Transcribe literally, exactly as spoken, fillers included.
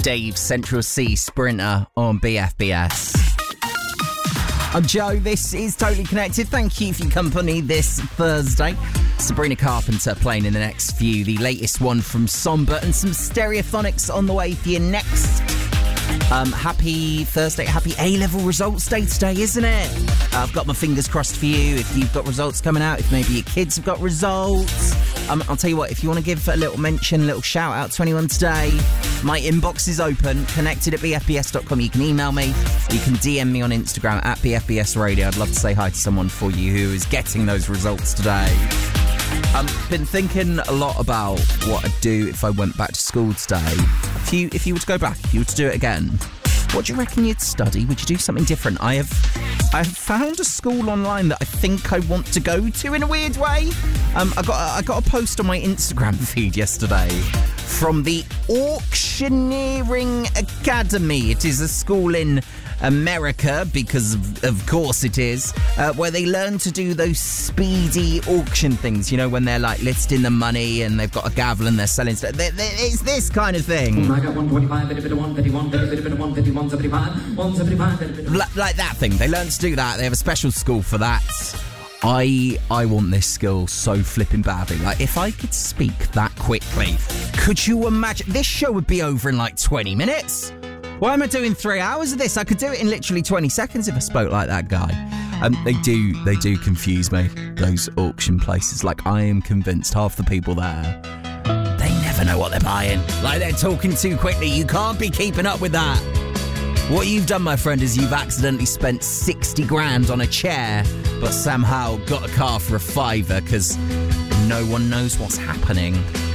Dave Central C Sprinter on B F B S. I'm Joe, this is Totally Connected. Thank you for your company this Thursday. Sabrina Carpenter playing in the next few. The latest one from Somber and some Stereophonics on the way for you next. Um, happy Thursday, happy A-level results day today, isn't it? Uh, I've got my fingers crossed for you if you've got results coming out, if maybe your kids have got results. Um, I'll tell you what, if you want to give a little mention, a little shout out to anyone today, my inbox is open, connected at b f b s dot com. You can email me, you can D M me on Instagram at B F B S Radio. I'd love to say hi to someone for you who is getting those results today. I've been thinking a lot about what I'd do if I went back to school today. If you if you were to go back, if you were to do it again, what do you reckon you'd study? Would you do something different? I have I have found a school online that I think I want to go to in a weird way. Um, I got I got a post on my Instagram feed yesterday from the Auctioneering Academy. It is a school in America, because of, of course it is, uh, where they learn to do those speedy auction things, you know, when they're like listing the money and they've got a gavel and they're selling stuff. They, they, it's this kind of thing. I got one twenty-five, bit of one fifty-one, bit of one fifty, one seventy-five, one seventy-five. Like, like that thing. They learn to do that. They have a special school for that. I I want this skill so flipping badly. Like, if I could speak that quickly, could you imagine? This show would be over in like twenty minutes. Why am I doing three hours of this? I could do it in literally twenty seconds if I spoke like that guy. Um, they do, they do confuse me, those auction places. Like, I am convinced half the people there, they never know what they're buying. Like, they're talking too quickly. You can't be keeping up with that. What you've done, my friend, is you've accidentally spent sixty grand on a chair, but somehow got a car for a fiver because no one knows what's happening.